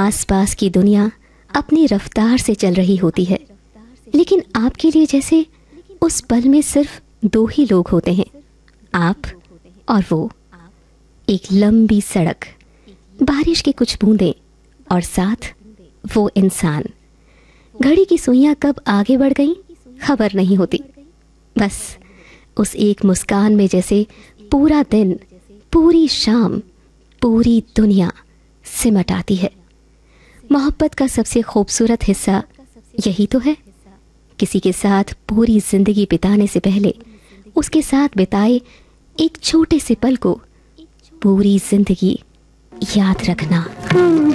आसपास की दुनिया अपनी रफ्तार से चल रही होती है, लेकिन आपके लिए जैसे उस पल में सिर्फ दो ही लोग होते हैं, आप और वो। एक लंबी सड़क, बारिश की कुछ बूंदें और साथ वो इंसान। घड़ी की सुइयां कब आगे बढ़ गईं खबर नहीं होती। बस उस एक मुस्कान में जैसे पूरा दिन, पूरी शाम, पूरी दुनिया सिमट आती है। मोहब्बत का सबसे खूबसूरत हिस्सा यही तो है, किसी के साथ पूरी जिंदगी बिताने से पहले उसके साथ बिताए एक छोटे से पल को पूरी जिंदगी याद रखना।